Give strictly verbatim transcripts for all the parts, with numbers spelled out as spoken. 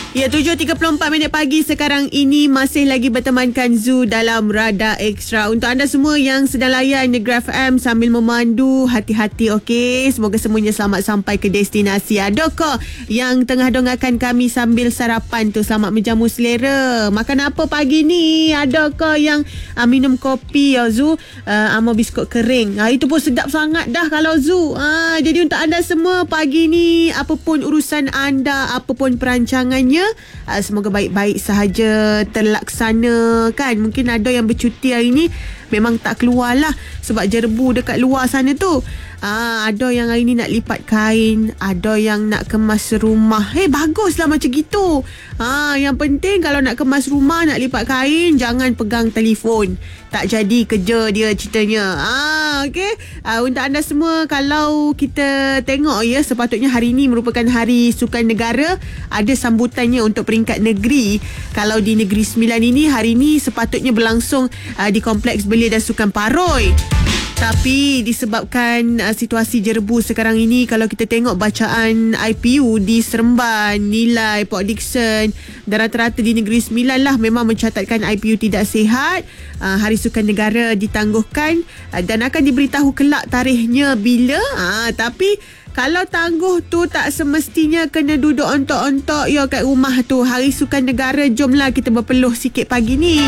Ya, tujuh tiga puluh empat minit pagi sekarang ini masih lagi bertemankan Zu dalam Radar Extra. Untuk anda semua yang sedang layan Negeri F M sambil memandu, hati-hati okey. Semoga semuanya selamat sampai ke destinasi. Adakah yang tengah dongangkan kami sambil sarapan tu, selamat menjamu selera. Makan apa pagi ni? Adakah yang uh, minum kopi ya Zu? Uh, ama biskut kering. Uh, itu pun sedap sangat dah kalau Zu. Uh, jadi untuk anda semua pagi ni, apapun urusan anda, apapun perancangannya, Uh, semoga baik-baik sahaja terlaksana kan. Mungkin ada yang bercuti hari ni memang tak keluar lah sebab jerebu dekat luar sana tu. Ah, ada yang hari ni nak lipat kain, ada yang nak kemas rumah. Eh, baguslah macam gitu. Ah, yang penting kalau nak kemas rumah, nak lipat kain, jangan pegang telefon. Tak jadi kerja dia ceritanya. Ah, okey. Ah, untuk anda semua, kalau kita tengok ya, sepatutnya hari ini merupakan Hari Sukan Negara. Ada sambutannya untuk peringkat negeri. Kalau di Negeri Sembilan ini, hari ini sepatutnya berlangsung uh, di Kompleks Belia dan Sukan Paroi. Tapi disebabkan uh, situasi jerebu sekarang ini, kalau kita tengok bacaan I P U di Seremban, Nilai, Port Dickson dan rata-rata di Negeri Sembilan lah memang mencatatkan I P U tidak sihat. Uh, Hari Sukan Negara ditangguhkan uh, dan akan diberitahu kelak tarikhnya bila. Uh, tapi kalau tangguh tu tak semestinya kena duduk ontok-ontok ya kat rumah tu. Hari Sukan Negara, jomlah kita berpeluh sikit pagi ni.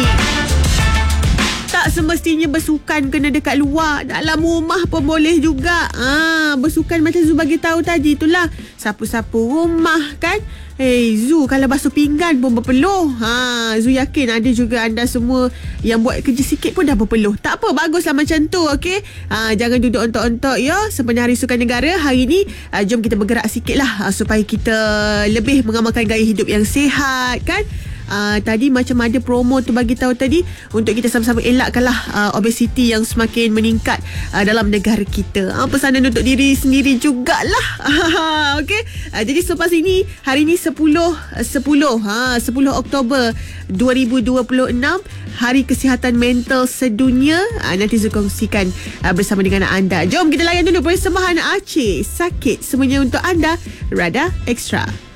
Tak semestinya bersukan kena dekat luar. Dalam rumah pun boleh juga. Ah, bersukan macam Zu bagi tahu tadi itulah. Sapu-sapu rumah kan. Hey Zu, kalau basuh pinggan pun berpeluh. Ha, Zu yakin ada juga anda semua yang buat kerja sikit pun dah berpeluh. Tak apa, baguslah macam tu, okey. Ha, jangan duduk ontok-ontok ya. Sebenarnya Hari Sukan Negara hari ni, ha, jom kita bergerak sikit lah ha, supaya kita lebih mengamalkan gaya hidup yang sihat kan. Uh, tadi macam ada promo tu bagi tahu tadi untuk kita sama-sama elakkanlah uh, obesiti yang semakin meningkat uh, dalam negara kita. Uh, pesanan untuk diri sendiri jugalah. Okey. Uh, jadi selepas ini, hari ini sepuluh ha, sepuluh Oktober dua ribu dua puluh enam, Hari Kesihatan Mental Sedunia. Uh, nanti saya kongsikan uh, bersama dengan anda. Jom kita layan dulu persembahan Aceh. Sakit semuanya untuk anda. Radar Extra.